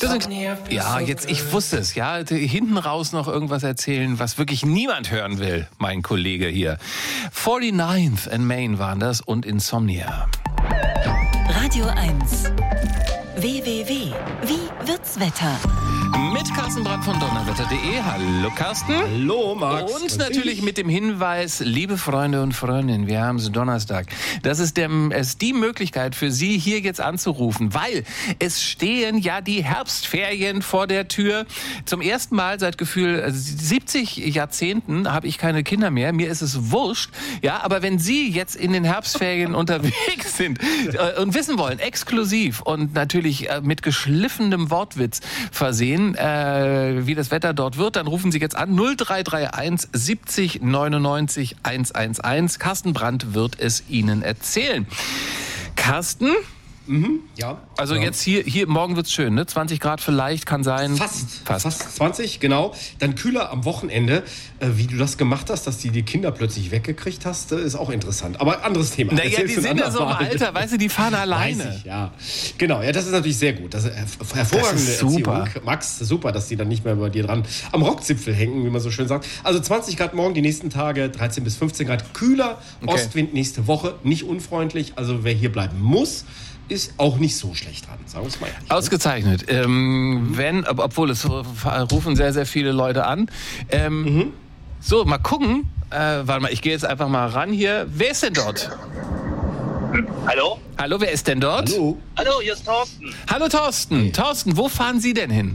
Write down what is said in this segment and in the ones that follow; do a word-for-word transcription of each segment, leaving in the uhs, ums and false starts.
Das sind, ja, jetzt, ich wusste es, ja. Hinten raus noch irgendwas erzählen, was wirklich niemand hören will, mein Kollege hier. forty-ninth and Main waren das und Insomnia. Radio eins. W W W. Wie wird's Wetter? Mit Carsten Brandt von donnerwetter punkt de. Hallo Carsten. Hallo Max. Und natürlich mit dem Hinweis, liebe Freunde und Freundinnen, wir haben es Donnerstag. Das ist, der, ist die Möglichkeit für Sie, hier jetzt anzurufen, weil es stehen ja die Herbstferien vor der Tür. Zum ersten Mal seit Gefühl siebzig Jahrzehnten habe ich keine Kinder mehr. Mir ist es wurscht. Ja, aber wenn Sie jetzt in den Herbstferien unterwegs sind äh, und wissen wollen, exklusiv und natürlich äh, mit geschliffenem Wortwitz versehen, Äh, wie das Wetter dort wird, dann rufen Sie jetzt an null drei drei eins siebzig neunundneunzig hundertelf. Carsten Brandt wird es Ihnen erzählen. Carsten? Mhm, ja. Also ja. jetzt hier, hier morgen wird's schön, ne? zwanzig Grad vielleicht, kann sein. Fast, fast. Fast zwanzig, genau. Dann kühler am Wochenende. Äh, wie du das gemacht hast, dass du die Kinder plötzlich weggekriegt hast, ist auch interessant. Aber anderes Thema. Naja, die sind ja so im Alter, weißt du, die fahren alleine. Weiß ich, ja. Genau, ja, das ist natürlich sehr gut. Das ist hervorragende das ist super. Erziehung. Max, super, dass die dann nicht mehr bei dir dran am Rockzipfel hängen, wie man so schön sagt. Also zwanzig Grad morgen, die nächsten Tage dreizehn bis fünfzehn Grad. Kühler, okay. Ostwind nächste Woche, nicht unfreundlich. Also wer hier bleiben muss, ist auch nicht so schlecht dran, sagen wir es mal ehrlich. Ausgezeichnet. Ähm, mhm. Wenn, ob, obwohl es rufen sehr, sehr viele Leute an. Ähm, mhm. So, mal gucken. Äh, warte mal, ich gehe jetzt einfach mal ran hier. Wer ist denn dort? Hallo? Hallo, wer ist denn dort? Hallo. Hallo, hier ist Thorsten. Hallo Thorsten. Hey. Thorsten, wo fahren Sie denn hin?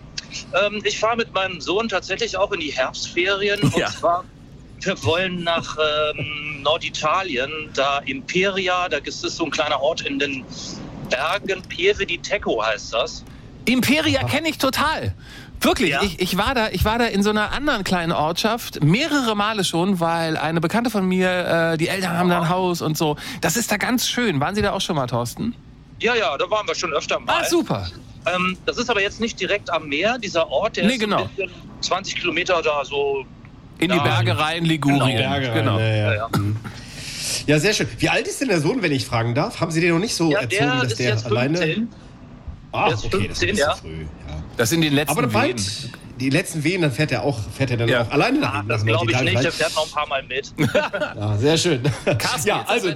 Ähm, ich fahre mit meinem Sohn tatsächlich auch in die Herbstferien. Ja. Und zwar, wir wollen nach ähm, Norditalien, da Imperia, da ist es so ein kleiner Ort in den Bergen, Pieve di Teco heißt das. Imperia kenne ich total. Wirklich, ja? ich, ich, war da, ich war da in so einer anderen kleinen Ortschaft, mehrere Male schon, weil eine Bekannte von mir, äh, die Eltern haben da ein Haus und so. Das ist da ganz schön. Waren Sie da auch schon mal, Thorsten? Ja, ja, da waren wir schon öfter mal. Ah, super. Ähm, das ist aber jetzt nicht direkt am Meer, dieser Ort, der nee, ist genau. ein bisschen zwanzig Kilometer da so... In die Berge rein, Ligurien. Genau, Berge rein, genau. Ja, ja. Ja, ja. Ja, sehr schön. Wie alt ist denn der Sohn, wenn ich fragen darf? Haben Sie den noch nicht so ja, erzogen, der dass ist der jetzt alleine... fünfzehn. Ah, der ist okay, fünfzehn, das ist ja. zu früh. Ja. Das sind die letzten Aber bald, Wehen. die letzten Wehen, dann fährt er auch, fährt er dann ja. auch alleine nach. Ah, das glaube ich nicht, der fährt noch ein paar Mal mit. Ja, sehr schön. Carsten, ja, also...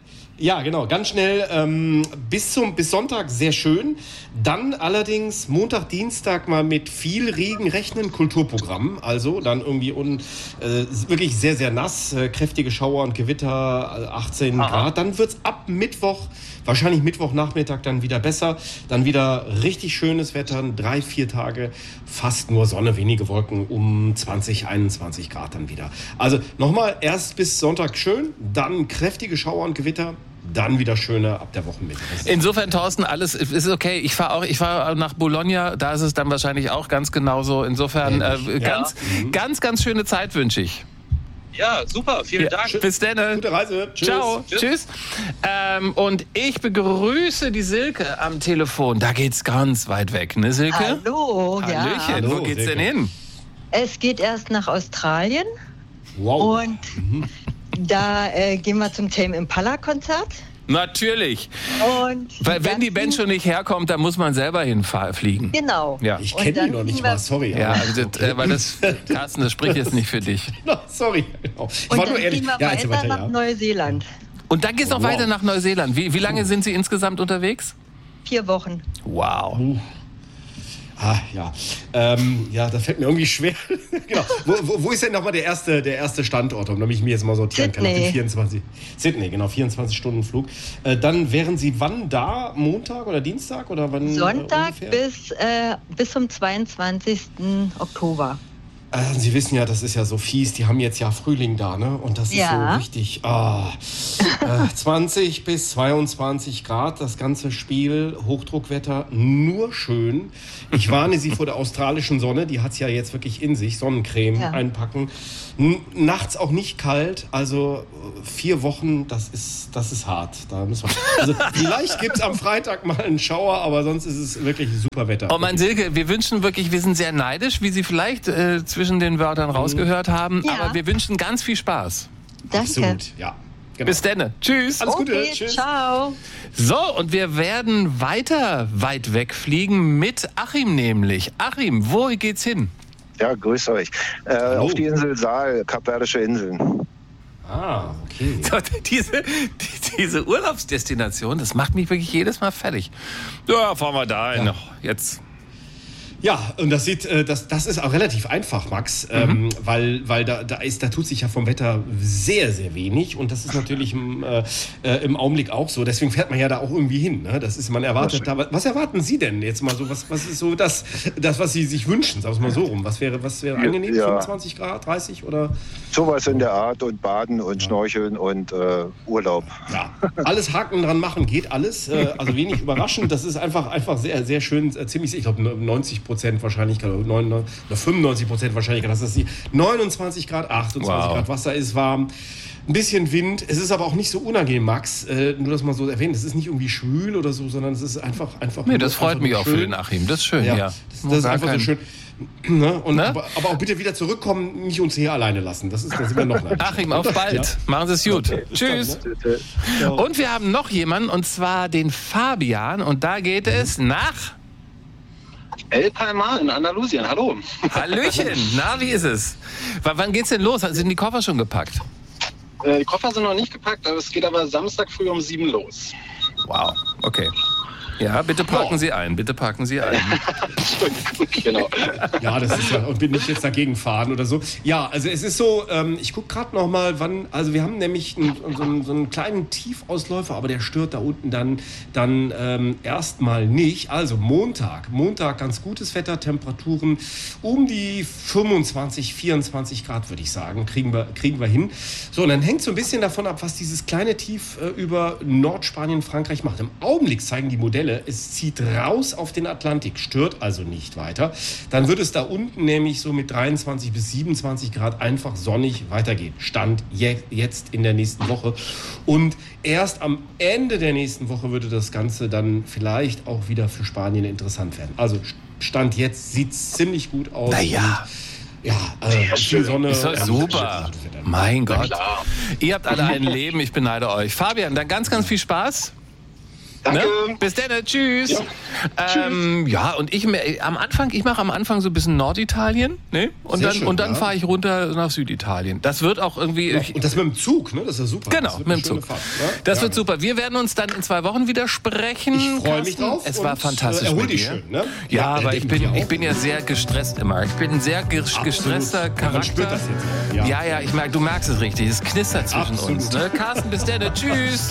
Ja, genau, ganz schnell ähm, bis zum bis Sonntag sehr schön. Dann allerdings Montag, Dienstag mal mit viel Regen rechnen, Kulturprogramm. Also dann irgendwie un, äh, wirklich sehr, sehr nass, äh, kräftige Schauer und Gewitter, achtzehn Aha. Grad. Dann wird's ab Mittwoch, wahrscheinlich Mittwochnachmittag dann wieder besser. Dann wieder richtig schönes Wetter, drei, vier Tage, fast nur Sonne, wenige Wolken, um zwanzig, einundzwanzig Grad dann wieder. Also nochmal, erst bis Sonntag schön, dann kräftige Schauer und Gewitter. Dann wieder schöner ab der Wochenmitte. Insofern, Thorsten, alles ist okay. Ich fahre auch, ich fahre nach Bologna, da ist es dann wahrscheinlich auch ganz genauso. Insofern äh, ganz, ja. ganz, ganz schöne Zeit wünsche ich. Ja, super, vielen ja. Dank. Bis dann. Gute Reise. Tschüss. Ciao. Tschüss. Tschüss. Ähm, und ich begrüße die Silke am Telefon. Da geht's ganz weit weg, ne Silke? Hallo, ja. Hallöchen, Hallo, wo geht's Silke. denn hin? Es geht erst nach Australien. Wow. Und mhm. da äh, gehen wir zum Tame Impala Konzert. Natürlich. Und Weil wenn die Band schon nicht herkommt, dann muss man selber hinfliegen. Genau. Ja. Ich kenne die noch nicht mal, sorry. Ja, also, okay. äh, weil das, Carsten, das spricht jetzt nicht für dich. No, sorry. Genau. Ich und war dann nur ehrlich. gehen wir Ja, weiter, weiter nach ja. Neuseeland. Und dann geht's noch wow. weiter nach Neuseeland. Wie, wie lange sind Sie insgesamt unterwegs? Vier Wochen. Wow. Uh. Ah, ja. Ähm, ja, das fällt mir irgendwie schwer. Genau. Wo, wo, wo ist denn nochmal der erste, der erste Standort, um damit ich mir jetzt mal sortieren Sydney. kann? Auf die vierundzwanzig. Sydney, genau, vierundzwanzig Stunden Flug. Äh, dann wären Sie wann da? Montag oder Dienstag? Oder wann, Sonntag äh, bis, äh, bis zum zweiundzwanzigsten Oktober. Äh, Sie wissen ja, das ist ja so fies, die haben jetzt ja Frühling da, ne? Und das ist ja. so richtig, ah, äh, zwanzig bis zweiundzwanzig Grad, das ganze Spiel, Hochdruckwetter, nur schön. Ich warne Sie vor der australischen Sonne, die hat es ja jetzt wirklich in sich, Sonnencreme ja. einpacken. N- nachts auch nicht kalt, also vier Wochen, das ist, das ist hart. Da müssen wir, also vielleicht gibt es am Freitag mal einen Schauer, aber sonst ist es wirklich super Wetter. Oh mein Silke, wir wünschen wirklich, wir sind sehr neidisch, wie Sie vielleicht äh, zwischen den Wörtern rausgehört haben, ja. aber wir wünschen ganz viel Spaß. Danke. Absolut, ja. Genau. Bis dann. Tschüss. Alles Gute. Okay, Tschüss. ciao. So, und wir werden weiter weit wegfliegen mit Achim nämlich. Achim, wo geht's hin? Ja, grüß euch. Äh, auf die Insel Saal, Kapverdische Inseln. Ah, okay. So, diese, die, diese Urlaubsdestination, das macht mich wirklich jedes Mal fertig. Ja, fahren wir da hin. Ja. Jetzt. Ja, und das sieht, äh, das, das ist auch relativ einfach, Max, mhm. ähm, weil, weil da, da ist, da tut sich ja vom Wetter sehr, sehr wenig und das ist natürlich im, äh, äh, im Augenblick auch so. Deswegen fährt man ja da auch irgendwie hin. Ne? Das ist, man erwartet da. Was erwarten Sie denn jetzt mal so? Was, was ist so das, das, was Sie sich wünschen? Sagen wir mal so rum. Was wäre, was wäre angenehm? Ja. fünfundzwanzig Grad, dreißig oder? Sowas in der Art und Baden und ja. Schnorcheln und äh, Urlaub. Ja, alles Haken dran machen geht alles. Äh, also wenig überraschend. Das ist einfach, einfach sehr, sehr schön, äh, ziemlich, ich glaube neunzig Prozent Wahrscheinlichkeit, oder fünfundneunzig Prozent Wahrscheinlichkeit, dass das die neunundzwanzig Grad, achtundzwanzig wow. Grad Wasser ist warm. Ein bisschen Wind. Es ist aber auch nicht so unangenehm, Max. Äh, nur, dass man so erwähnt, es ist nicht irgendwie schwül oder so, sondern es ist einfach einfach. Nee, das freut mich auch schön. Für den Achim. Das ist schön, ja. ja. Das, das ist einfach kein... so schön. Ne? Und, ne? aber, aber auch bitte wieder zurückkommen, nicht uns hier alleine lassen. Das ist, da sind wir noch nicht. Achim, auf bald. Ja. Machen Sie es gut. Okay. Tschüss. Dann, ne? ja. Und wir haben noch jemanden, und zwar den Fabian. Und da geht mhm. es nach... El Palmar in Andalusien, hallo. Hallöchen, na, wie ist es? W- wann geht's denn los? Sind die Koffer schon gepackt? Äh, die Koffer sind noch nicht gepackt, aber es geht aber Samstag früh um sieben los. Wow, okay. Ja, bitte parken oh. Sie ein, bitte parken Sie ein. Genau. Ja, das ist ja, und bin ich jetzt dagegen fahren oder so. Ja, also es ist so, ähm, ich gucke gerade noch mal, wann, also wir haben nämlich einen, so, einen, so einen kleinen Tiefausläufer, aber der stört da unten dann, dann ähm, erstmal nicht. Also Montag, Montag ganz gutes Wetter, Temperaturen um die fünfundzwanzig, vierundzwanzig Grad, würde ich sagen, kriegen wir, kriegen wir hin. So, und dann hängt so ein bisschen davon ab, was dieses kleine Tief äh, über Nordspanien, Frankreich macht. Im Augenblick zeigen die Modelle, es zieht raus auf den Atlantik, stört also nicht weiter. Dann wird es da unten nämlich so mit dreiundzwanzig bis siebenundzwanzig Grad einfach sonnig weitergehen. Stand je, jetzt in der nächsten Woche. Und erst am Ende der nächsten Woche würde das Ganze dann vielleicht auch wieder für Spanien interessant werden. Also Stand jetzt sieht es ziemlich gut aus. Naja. Ja, äh, viel Sonne. Ist doch super. Mein Gott. Ihr habt alle ein Leben, ich beneide euch. Fabian, dann ganz, ganz viel Spaß. Danke. Ne? Bis dann, tschüss. Ja, ähm, ja und ich am Anfang, ich mache am Anfang so ein bisschen Norditalien, ne? Und Sehr dann schön, und dann ja. fahre ich runter nach Süditalien. Das wird auch irgendwie. Ja, und das mit dem Zug, ne? Das ist ja super. Genau, mit dem Zug. Fahrt, ne? Das ja. wird super. Wir werden uns dann in zwei Wochen wieder sprechen. Ich freue mich drauf. Es war und, fantastisch äh, mit dir. Schön, ne? Ja, ja aber ich bin, ich bin ja sehr gestresst immer. Ich bin ein sehr ge- gestresster Charakter. Man spürt das jetzt. Ja, ja, ja, ich merke, du merkst es richtig. Es knistert zwischen Absolut. uns. Ne? Carsten, bis dann. Tschüss.